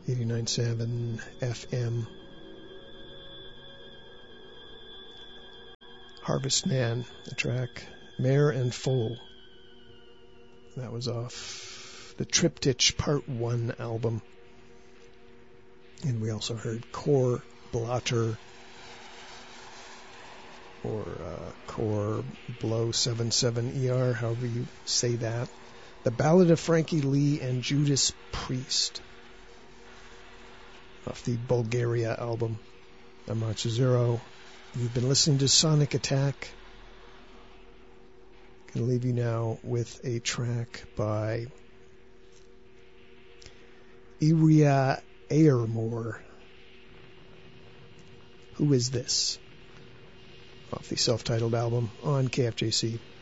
89.7 FM. Harvest Man, the track Mare and Foal. That was off the Triptych Part 1 album. And we also heard Core Blotter, or Core Blow 77ER, however you say that. The Ballad of Frankie Lee and Judas Priest, off the Bulgaria album. I'm Archer Zero. You've been listening to Sonic Attack. Going to leave you now with a track by Iria Ayrmore. Who Is This? Off the self-titled album on KFJC.